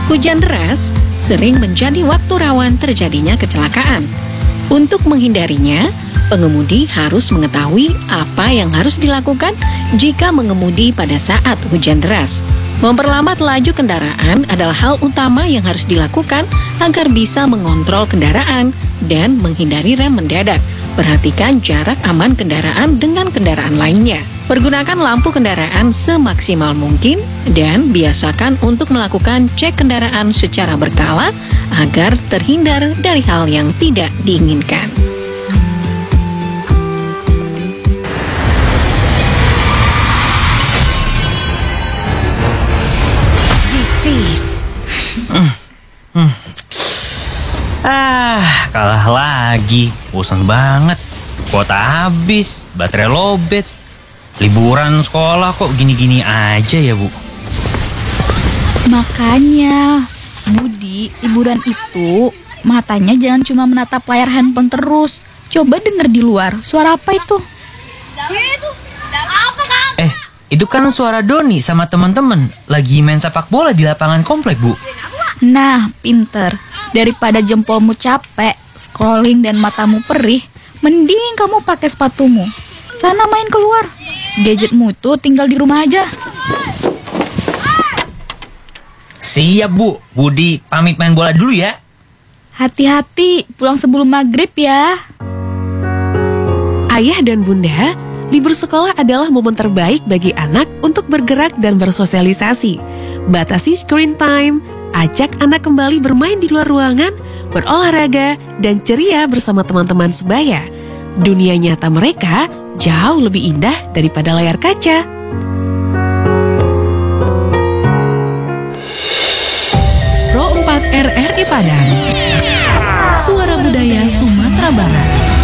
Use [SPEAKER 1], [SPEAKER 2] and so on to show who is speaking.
[SPEAKER 1] Hujan deras sering menjadi waktu rawan terjadinya kecelakaan. Untuk menghindarinya, pengemudi harus mengetahui apa yang harus dilakukan jika mengemudi pada saat hujan deras. Memperlambat laju kendaraan adalah hal utama yang harus dilakukan agar bisa mengontrol kendaraan dan menghindari rem mendadak. Perhatikan jarak aman kendaraan dengan kendaraan lainnya. Pergunakan lampu kendaraan semaksimal mungkin dan biasakan untuk melakukan cek kendaraan secara berkala agar terhindar dari hal yang tidak diinginkan.
[SPEAKER 2] Kalah lagi. Bosan banget. Kuota habis, baterai lobet. Liburan sekolah kok gini-gini aja ya, Bu?
[SPEAKER 3] Makanya, Budi, liburan itu matanya jangan cuma menatap layar handphone terus. Coba denger di luar, suara apa itu?
[SPEAKER 2] Itu kan suara Doni sama teman-teman lagi main sepak bola di lapangan komplek, Bu.
[SPEAKER 3] Nah, pinter. Daripada jempolmu capek, scrolling dan matamu perih, mending kamu pakai sepatumu. Sana main keluar. Gadgetmu tuh tinggal di rumah aja.
[SPEAKER 2] Siap, Bu. Budi pamit main bola dulu ya.
[SPEAKER 3] Hati-hati, pulang sebelum maghrib ya.
[SPEAKER 4] Ayah dan bunda, libur sekolah adalah momen terbaik bagi anak untuk bergerak dan bersosialisasi. Batasi screen time, ajak anak kembali bermain di luar ruangan, berolahraga, dan ceria bersama teman-teman sebaya. Dunia nyata mereka jauh lebih indah daripada layar kaca. Pro 4 RRI Padang, Suara Budaya Sumatera Barat.